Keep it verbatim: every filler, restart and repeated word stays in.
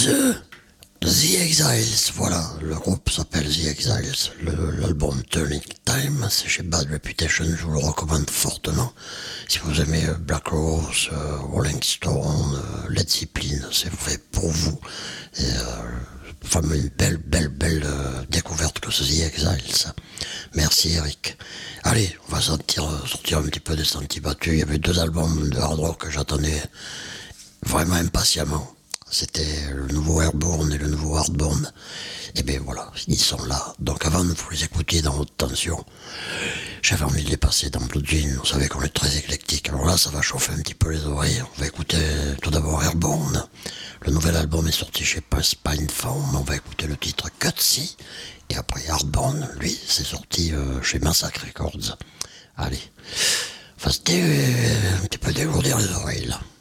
The, The Exiles, voilà, le groupe s'appelle The Exiles. Le- L'album Turning Time, c'est chez Bad Reputation, je vous le recommande fortement. Si vous aimez euh, Black Rose, euh, Rolling Stone, euh, Led Zeppelin, c'est fait pour vous. Et euh, vraiment une belle, belle, belle euh, découverte que ce The Exiles. Merci Eric. Allez, on va sortir, sortir un petit peu des sentiers battus. Il y avait deux albums de hard rock que j'attendais vraiment impatiemment. C'était le nouveau Airborne et le nouveau Hardborne. Et bien voilà, ils sont là. Donc avant de vous les écouter dans haute tension, j'avais envie de les passer dans Blue Jean. Vous savez qu'on est très éclectique. Alors là, ça va chauffer un petit peu les oreilles. On va écouter tout d'abord Airborne. Le nouvel album est sorti chez Spinefarm. On va écouter le titre Cutsy. Et après Hardborne, lui, c'est sorti euh, chez Massacre Records. Allez, on va se dé- un petit peu dégourdir les oreilles là.